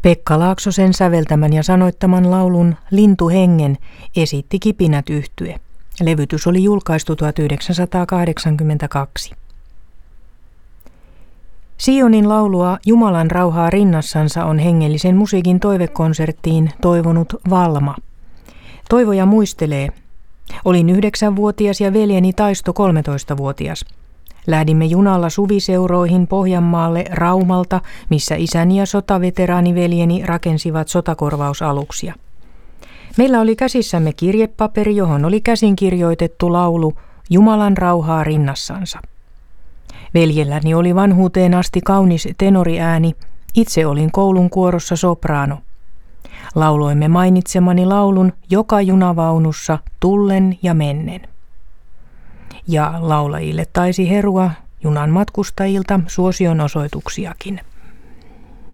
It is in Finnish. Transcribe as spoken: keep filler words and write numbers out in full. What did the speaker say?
Pekka Laaksosen säveltämän ja sanoittaman laulun Lintuhengen esitti Kipinät Yhtye. Levytys oli julkaistu tuhatyhdeksänsataakahdeksankymmentäkaksi. Sionin laulua Jumalan rauhaa rinnassansa on hengellisen musiikin toivekonserttiin toivonut Valma. Toivoja muistelee: olin yhdeksänvuotias ja veljeni Taisto kolmetoistavuotias. Lähdimme junalla suviseuroihin Pohjanmaalle Raumalta, missä isäni ja sotaveteraaniveljeni rakensivat sotakorvausaluksia. Meillä oli käsissämme kirjepaperi, johon oli käsin kirjoitettu laulu Jumalan rauhaa rinnassansa. Veljelläni oli vanhuuteen asti kaunis tenoriääni, itse olin koulun kuorossa sopraano. Lauloimme mainitsemani laulun joka junavaunussa tullen ja mennen. Ja laulajille taisi herua junan matkustajilta suosionosoituksiakin.